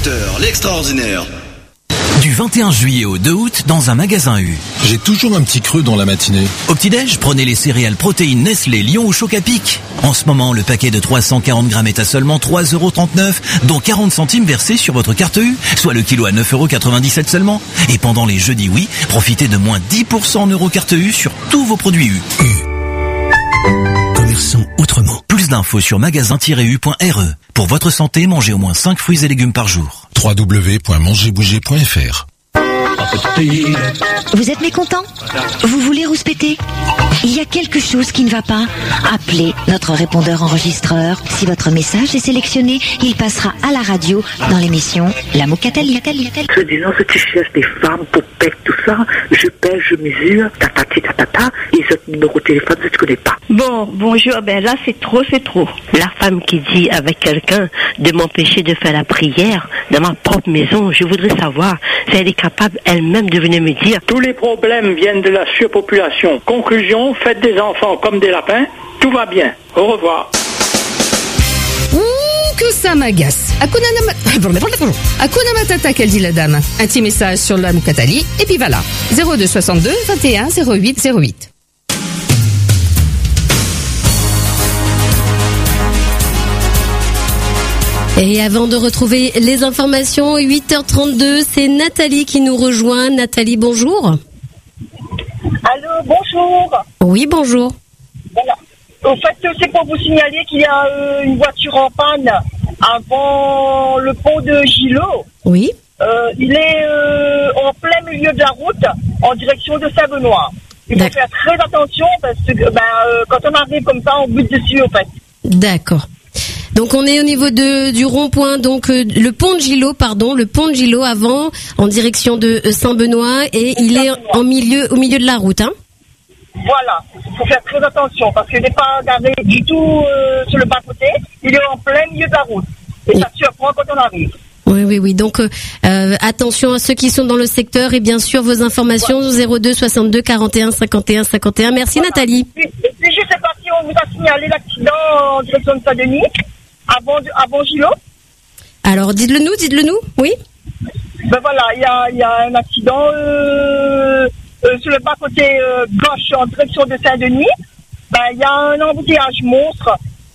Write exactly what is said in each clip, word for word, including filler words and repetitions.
Docteur, l'extraordinaire. Du vingt et un juillet au deux août dans un magasin U. J'ai toujours un petit creux dans la matinée. Au petit-déj, prenez les céréales protéines Nestlé, Lion ou Chocapic. En ce moment, le paquet de trois cent quarante grammes est à seulement trois euros trente-neuf, dont quarante centimes versés sur votre carte U, soit le kilo à neuf euros quatre-vingt-dix-sept seulement. Et pendant les jeudis oui, profitez de moins dix pour cent en euros carte U sur tous vos produits U. U. Commerçons autrement. Plus d'infos sur magasin tiret u point r e. Pour votre santé, mangez au moins cinq fruits et légumes par jour. w w w point manger bouger point f r. Vous êtes mécontent? Vous voulez rouspéter? Il y a quelque chose qui ne va pas? Appelez notre répondeur enregistreur. Si votre message est sélectionné, il passera à la radio dans l'émission La Mocatali. Je dis non, si tu cherches des femmes pour pète tout ça, je pèse, je mesure, tatati tatata, et ce numéro de téléphone, je ne connais pas. Bon, bonjour, ben là c'est trop, c'est trop. La femme qui dit avec quelqu'un de m'empêcher de faire la prière dans ma propre maison, je voudrais savoir si elle est capable elle-même de venir me dire. Tous les problèmes viennent de la surpopulation. Conclusion, faites des enfants comme des lapins, tout va bien. Au revoir. Ouh, que ça m'agace. Hakuna Matata. Hakuna Matata, qu'elle dit la dame. Un petit message sur la Mukatali, et puis voilà. zéro deux soixante-deux vingt et un zéro huit zéro huit. Et avant de retrouver les informations, huit heures trente-deux, c'est Nathalie qui nous rejoint. Nathalie, bonjour. Allô, bonjour. Oui, bonjour. Voilà. Au fait, c'est pour vous signaler qu'il y a euh, une voiture en panne avant le pont de Gillot. Oui. Euh, il est euh, en plein milieu de la route, en direction de Saint-Benoît. Il faut D'accord. faire très attention parce que ben, euh, quand on arrive comme ça, on bute dessus, en fait. D'accord. Donc on est au niveau de du rond-point, donc euh, le pont de Gillot, pardon, le pont de Gillot avant, en direction de euh, Saint-Benoît, et il est en milieu, au milieu de la route, hein. Voilà, il faut faire très attention parce qu'il n'est pas garé du tout euh, sur le bas-côté, il est en plein milieu de la route. Et ça surprend quand on arrive. Oui, oui, oui. Donc, euh, euh, attention à ceux qui sont dans le secteur et bien sûr vos informations au zéro deux soixante-deux quarante et un cinquante et un cinquante et un. Merci voilà. Nathalie. Et puis, je ne sais pas si on vous a signalé l'accident en direction de Saint-Denis, avant, avant Gillot. Alors, dites-le nous, dites-le nous, oui. Ben voilà, il y a, y a un accident euh, euh, sur le bas-côté euh, gauche en direction de Saint-Denis. Ben, il y a un embouteillage monstre.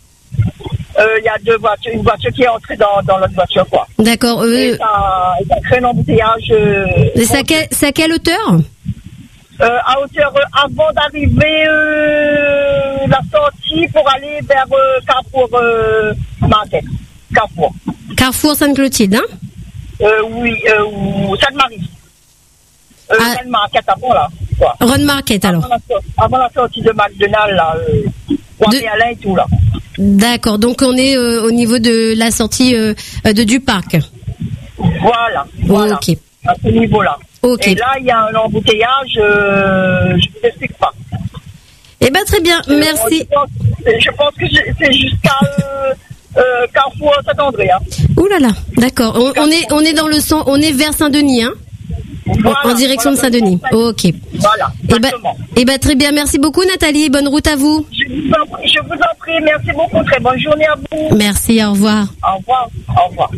Il euh, y a deux voitures, une voiture qui est entrée dans, dans l'autre voiture, quoi. D'accord. Euh... Et ça, ça crée un embouteillage. Euh, c'est à, quel, c'est à quelle hauteur euh, À hauteur euh, avant d'arriver euh, la sortie pour aller vers euh, Carrefour euh, Marquette. Carrefour. Carrefour Sainte-Clotilde, hein euh, Oui, euh, ou Sainte-Marie. Euh, ah. Sainte-Marquette avant, là. Quoi. Ron Marquette, alors. Avant la, avant la sortie de McDonald's, là. Euh, de... Alain et tout, là. D'accord, donc on est euh, au niveau de la sortie euh, de du parc. Voilà, voilà. Ok. À ce niveau-là. Ok. Et là, il y a un embouteillage, euh, je ne vous explique pas. Eh bien, très bien, merci. Je pense, je pense que c'est jusqu'à euh, euh, Carrefour Saint-André. Hein. Ouh là là, d'accord. On, on est on est dans le sens, on est vers Saint-Denis, hein. Voilà, en direction voilà, de Saint-Denis. Ok. Voilà. Eh ben, eh ben, très bien. Merci beaucoup, Nathalie. Bonne route à vous. Je vous en prie, je vous en prie. Merci beaucoup. Très bonne journée à vous. Merci. Au revoir. Au revoir. Au revoir.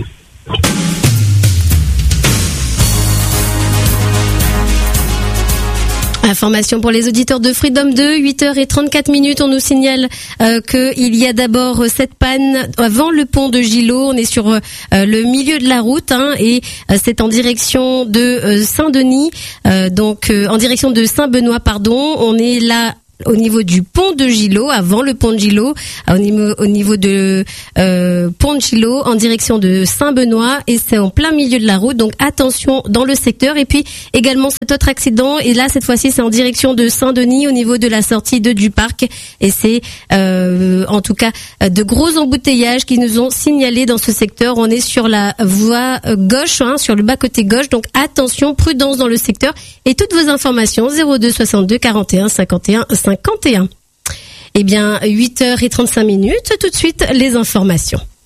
Information pour les auditeurs de Freedom deux, huit heures trente-quatre minutes. On nous signale euh, qu'il y a d'abord cette panne avant le pont de Gillot. On est sur euh, le milieu de la route, hein, et euh, c'est en direction de euh, Saint-Denis, euh, donc euh, en direction de Saint-Benoît, pardon. On est là au niveau du pont de Gillot, avant le pont de Gillot, au niveau, au niveau de euh, pont de Gillot, en direction de Saint-Benoît, et c'est en plein milieu de la route, donc attention dans le secteur. Et puis également cet autre accident, et là cette fois-ci c'est en direction de Saint-Denis, au niveau de la sortie de du parc, et c'est euh, en tout cas de gros embouteillages qui nous ont signalé dans ce secteur. On est sur la voie gauche, hein, sur le bas-côté gauche, donc attention, prudence dans le secteur. Et toutes vos informations, zéro deux soixante-deux quarante et un cinquante et un cinquante et un. Eh bien, huit heures trente-cinq minutes, tout de suite, les informations.